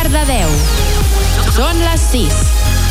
Cardedeu. Són les 6.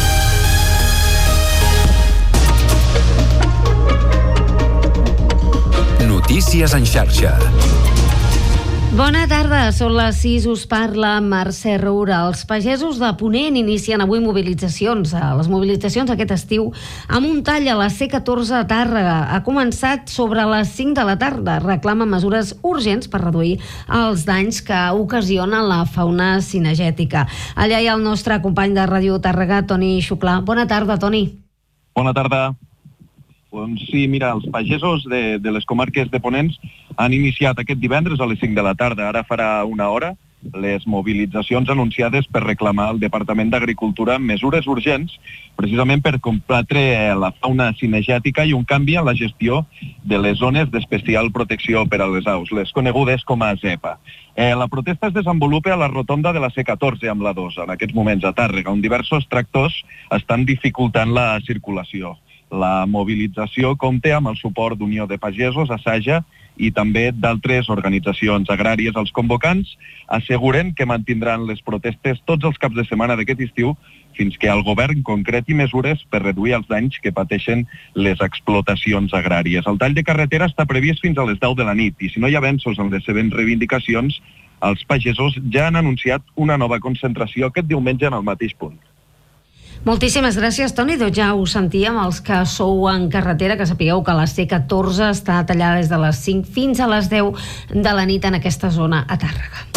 Notícies en xarxa. Bona tarda, són les 6, us parla Mercè Roura. Els pagesos de Ponent inicien avui mobilitzacions. Les mobilitzacions aquest estiu amb un tall a la C14 a Tàrrega. Ha començat sobre les 5 de la tarda. Reclama mesures urgents per reduir els danys que ocasionen la fauna cinegètica. Allà hi ha el nostre company de Ràdio Tàrrega, Toni Xuclà. Bona tarda, Toni. Bona tarda. Doncs sí, mira, els pagesos de les comarques de Ponent han iniciat aquest divendres a les 5 de la tarda. Ara farà una hora les mobilitzacions anunciades per reclamar al Departament d'Agricultura mesures urgents precisament per combatre la fauna cinegètica i un canvi en la gestió de les zones d'especial protecció per a les aus, les conegudes com a ZEPA. La protesta es desenvolupa a la rotonda de la C14 amb la 2, en aquests moments a Tàrrega, on diversos tractors estan dificultant la circulació. La mobilització compta amb el suport d'Unió de Pagesos, Assaja i també d'altres organitzacions agràries. Els convocants asseguren que mantindran les protestes tots els caps de setmana d'aquest estiu fins que el govern concreti mesures per reduir els danys que pateixen les explotacions agràries. El tall de carretera està previst fins a les 10 de la nit i si no hi ha avenços en les seves reivindicacions, els pagesos ja han anunciat una nova concentració aquest diumenge en el mateix punt. Moltíssimes gràcies, Toni. Doncs ja ho sentíem, els que sou en carretera, que sapigueu que la C14 està tallada des de les 5 fins a les 10 de la nit en aquesta zona a Tàrrega.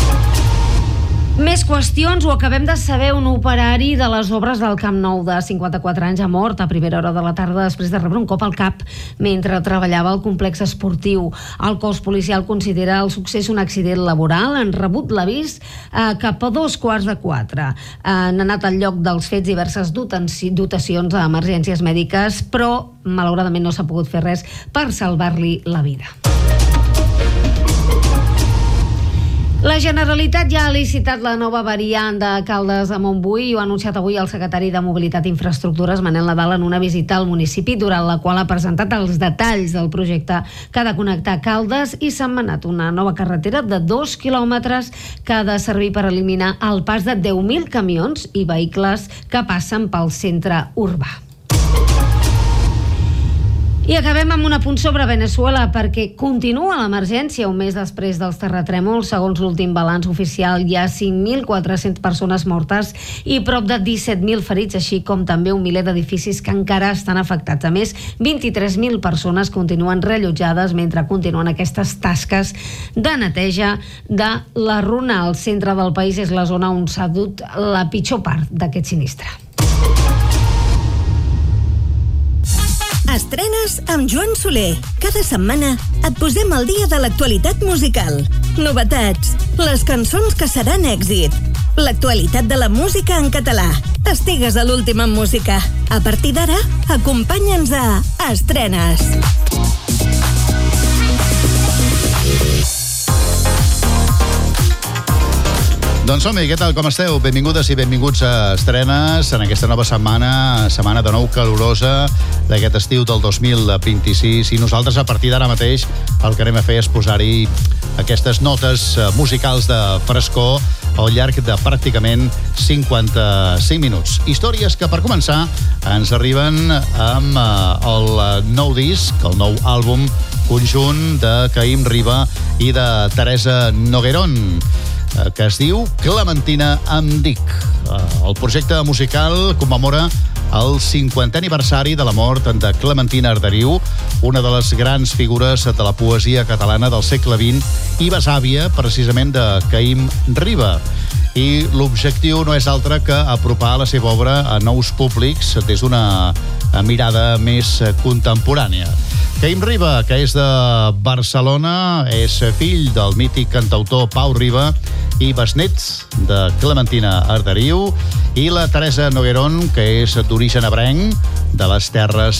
Més qüestions. Ho acabem de saber, un operari de les obres del Camp Nou de 54 anys ha mort a primera hora de la tarda després de rebre un cop al cap mentre treballava al complex esportiu. El cos policial considera el succés un accident laboral. Han rebut l'avís cap a 3:15. Han anat al lloc dels fets diverses dotacions a emergències mèdiques, però malauradament no s'ha pogut fer res per salvar-li la vida. La Generalitat ja ha licitat la nova variant de Caldes a Montbui i ho ha anunciat avui el secretari de Mobilitat i Infraestructures, Manel Nadal, en una visita al municipi, durant la qual ha presentat els detalls del projecte que ha de connectar Caldes i Sentmenat, una nova carretera de 2 quilòmetres que ha de servir per eliminar el pas de 10.000 camions i vehicles que passen pel centre urbà. I acabem amb un apunt sobre Veneçuela, perquè continua l'emergència un mes després dels terratrèmols. Segons l'últim balanç oficial, hi ha 5.400 persones mortes i prop de 17.000 ferits, així com també un miler d'edificis que encara estan afectats. A més, 23.000 persones continuen reallotjades mentre continuen aquestes tasques de neteja de la runa. El centre del país és la zona on s'ha dut la pitjor part d'aquest sinistre. Estrenes amb Joan Soler. Cada setmana et posem al dia de l'actualitat musical. Novetats, les cançons que seran èxit, l'actualitat de la música en català. Estigues a l'últim en música. A partir d'ara, acompanya'ns a Estrenes. Doncs som-hi, què tal, com esteu? Benvingudes i benvinguts a Estrenes en aquesta nova setmana de nou calorosa d'aquest estiu del 2026, i nosaltres a partir d'ara mateix el que anem a fer és posar-hi aquestes notes musicals de frescor al llarg de pràcticament 55 minuts. Històries que, per començar, ens arriben amb el nou disc, el nou àlbum conjunt de Caïm Riba i de Teresa Noguerón, que es diu Clementina em dic. El projecte musical commemora el 50è aniversari de la mort de Clementina Arderiu, una de les grans figures de la poesia catalana del segle XX i besàvia, precisament, de Caïm Riba. I l'objectiu no és altre que apropar la seva obra a nous públics des d'una mirada més contemporània. Caïm Riba, que és de Barcelona, és fill del mític cantautor Pau Riba i besnet de Clementina Arderiu, i la Teresa Noguerón, que és d'origen ebrenc, de les terres